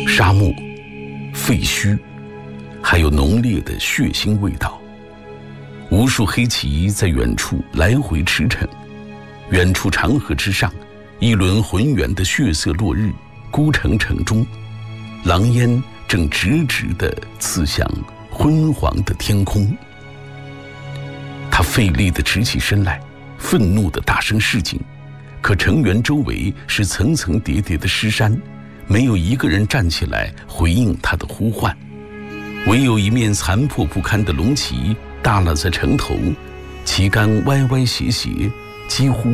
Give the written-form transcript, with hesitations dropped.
沙漠、废墟，还有浓烈的血腥味道。无数黑旗在远处来回驰骋，远处长河之上，一轮浑圆的血色落日，孤城城中，狼烟正直直地刺向昏黄的天空。他费力地直起身来，愤怒地大声示警，可城垣周围是层层叠叠的尸山，没有一个人站起来回应他的呼唤，唯有一面残破不堪的龙旗耷拉在城头，旗杆歪歪斜斜，几乎